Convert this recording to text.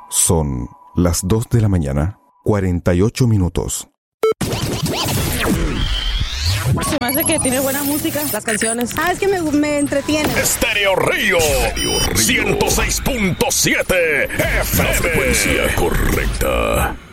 Son las 2 de la mañana, 48 minutos. Se me hace que tiene buena música, las canciones. Es que me entretiene. Estéreo Río 106.7 FM. La frecuencia correcta.